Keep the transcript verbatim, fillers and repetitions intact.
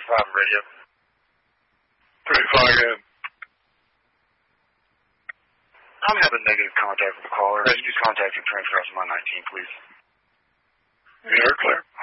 five radio. thirty-five again. I'm having negative contact with the caller. Use contact and transfer us to my nineteen, please. You're clear.